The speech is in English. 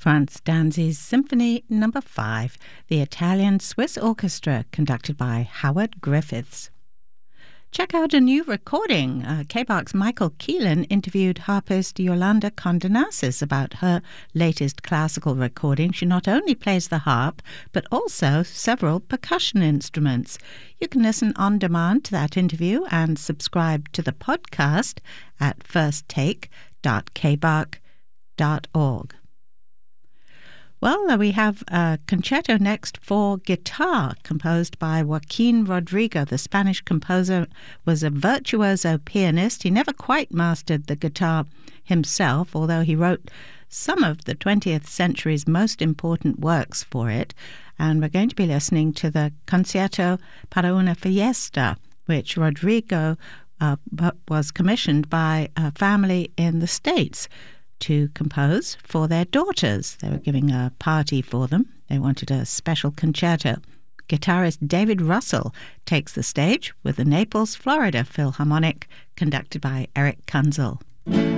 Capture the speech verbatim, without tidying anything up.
Franz Danzi's Symphony Number five, the Italian-Swiss Orchestra, conducted by Howard Griffiths. Check out a new recording. Uh, K B A R's Michael Keelan interviewed harpist Yolanda Condonasis about her latest classical recording. She not only plays the harp, but also several percussion instruments. You can listen on demand to that interview and subscribe to the podcast at first take dot k b a r c dot org. Well, we have a concerto next for guitar, composed by Joaquin Rodrigo. The Spanish composer was a virtuoso pianist. He never quite mastered the guitar himself, although he wrote some of the twentieth century's most important works for it. And we're going to be listening to the Concierto para una Fiesta, which Rodrigo uh, was commissioned by a family in the States to compose for their daughters. They were giving a party for them. They wanted a special concerto. Guitarist David Russell takes the stage with the Naples, Florida Philharmonic, conducted by Eric Kunzel.